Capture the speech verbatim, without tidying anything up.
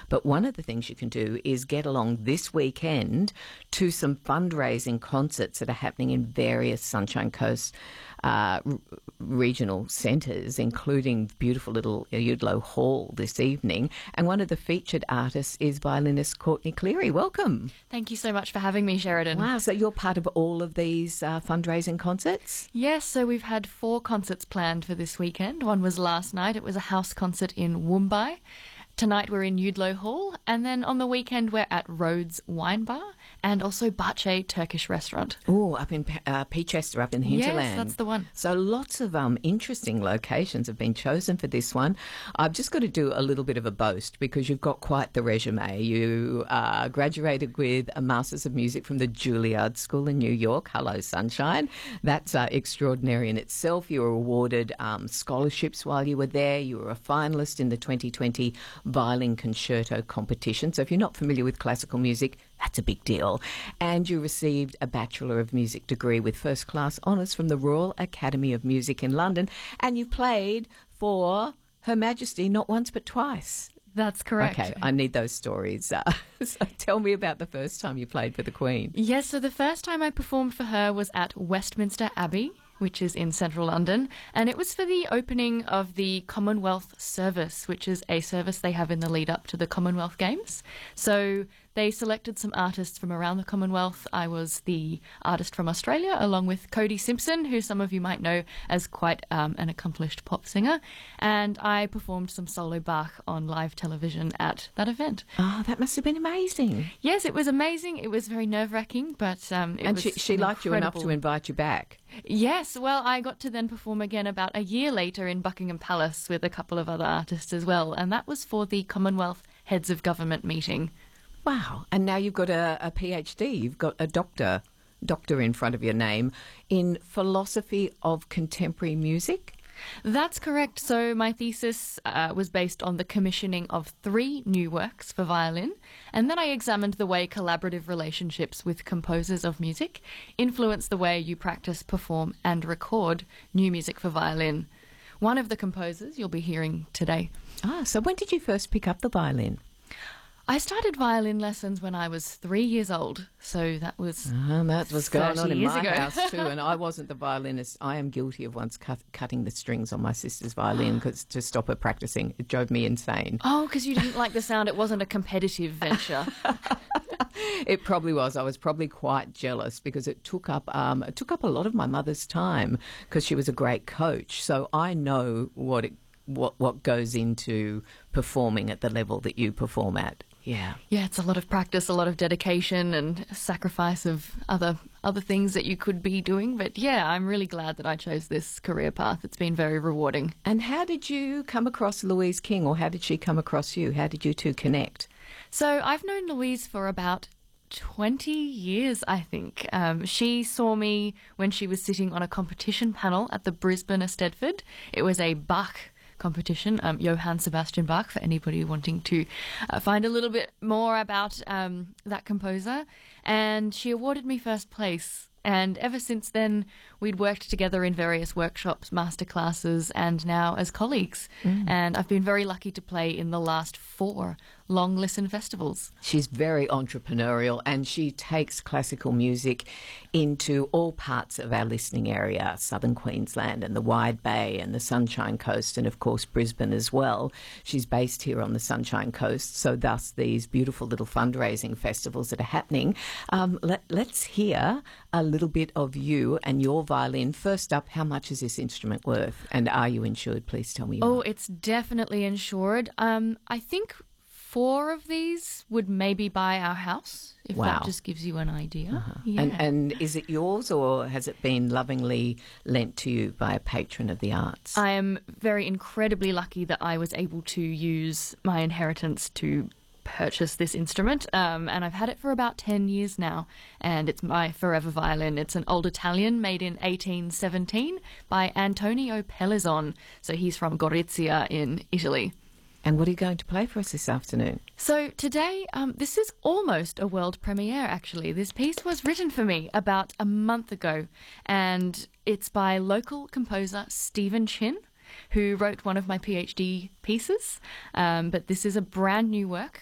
But one of the things you can do is get along this weekend to some fundraising concerts that are happening in various Sunshine Coast uh, r- regional centres, including beautiful little Udlow Hall this evening. And one of the featured artists is violinist Courtney Cleary. Welcome. Thank you so much for having me, Sheridan. Wow, so you're part of all of these uh, fundraising concerts? Yes, so we've had four concerts planned for this weekend. One was last night. It was a house concert in Woombai. Tonight we're in Udlow Hall, and then on the weekend we're at Rhodes Wine Bar and also Bahçe Turkish Restaurant. Oh, up in uh, Peachester, up in the hinterland. Yes, that's the one. So lots of um, interesting locations have been chosen for this one. I've just got to do a little bit of a boast because you've got quite the resume. You uh, graduated with a Masters of Music from the Juilliard School in New York. Hello, sunshine. That's uh, extraordinary in itself. You were awarded um, scholarships while you were there. You were a finalist in the twenty twenty Violin Concerto competition. So if you're not familiar with classical music, that's a big deal. And you received a Bachelor of Music degree with first class honours from the Royal Academy of Music in London. And you played for Her Majesty not once but twice. That's correct. Okay, I need those stories. Uh, so tell me about the first time you played for the Queen. Yes, so the first time I performed for her was at Westminster Abbey, which is in central London, and it was for the opening of the Commonwealth Service, which is a service they have in the lead up to the Commonwealth Games. So they selected some artists from around the Commonwealth. I was the artist from Australia, along with Cody Simpson, who some of you might know as quite um, an accomplished pop singer, and I performed some solo Bach on live television at that event. Oh, that must have been amazing. Yes, it was amazing. It was very nerve-wracking, but um, it and was she, she liked you enough to incredible- invite you back. Yes, well, I got to then perform again about a year later in Buckingham Palace with a couple of other artists as well, and that was for the Commonwealth Heads of Government meeting. Wow. And now you've got a, a PhD. You've got a doctor, doctor in front of your name in philosophy of contemporary music. That's correct. So my thesis uh, was based on the commissioning of three new works for violin, and then I examined the way collaborative relationships with composers of music influence the way you practice, perform, and record new music for violin. One of the composers you'll be hearing today. Ah, so when did you first pick up the violin? I started violin lessons when I was three years old, so that was Uh, that was going on in years my ago. house too, and I wasn't the violinist. I am guilty of once cut, cutting the strings on my sister's violin 'cause, to stop her practicing. It drove me insane. Oh, because you didn't like the sound. It wasn't a competitive venture. It probably was. I was probably quite jealous because it took up um, it took up a lot of my mother's time because she was a great coach. So I know what it, what what goes into performing at the level that you perform at. Yeah. Yeah, it's a lot of practice, a lot of dedication and sacrifice of other other things that you could be doing. But yeah, I'm really glad that I chose this career path. It's been very rewarding. And how did you come across Louise King, or how did she come across you? How did you two connect? So I've known Louise for about twenty years, I think. Um, she saw me when she was sitting on a competition panel at the Brisbane Eisteddfod. It was a Bach competition, um, Johann Sebastian Bach, for anybody wanting to uh, find a little bit more about um, that composer. And she awarded me first place. And ever since then, we'd worked together in various workshops, masterclasses, and now as colleagues. Mm. And I've been very lucky to play in the last four Long Listen festivals. She's very entrepreneurial, and she takes classical music into all parts of our listening area, southern Queensland and the Wide Bay and the Sunshine Coast, and of course Brisbane as well. She's based here on the Sunshine Coast, so thus these beautiful little fundraising festivals that are happening. Um, let, let's hear a little bit of you and your violin. First up, how much is this instrument worth, and are you insured? Please tell me. Oh, more. It's definitely insured. Um, I think four of these would maybe buy our house, if Wow. that just gives you an idea. Uh-huh. Yeah. And, and is it yours, or has it been lovingly lent to you by a patron of the arts? I am very incredibly lucky that I was able to use my inheritance to purchase this instrument, um, and I've had it for about ten years now, and it's my forever violin. It's an old Italian made in eighteen seventeen by Antonio Pellizzon, so he's from Gorizia in Italy. And what are you going to play for us this afternoon? So today, um, this is almost a world premiere, actually. This piece was written for me about a month ago, and it's by local composer Stephen Chin, who wrote one of my PhD pieces. Um, but this is a brand new work